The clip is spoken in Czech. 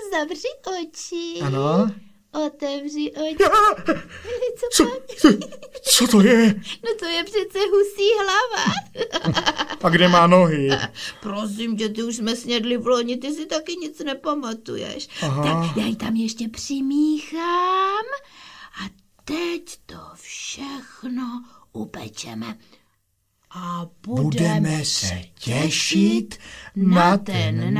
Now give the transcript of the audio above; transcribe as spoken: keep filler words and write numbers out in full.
zavři oči. Ano. Otevři oči. Co, co, co to je? No to je přece husí hlava. A kde má nohy? Prosím tě, ty už jsme snědli v loni, ty si taky nic nepamatuješ. Aha. Tak já ji tam ještě přimíchám a teď to všechno upečeme. A budeme, Budeme se těšit na ten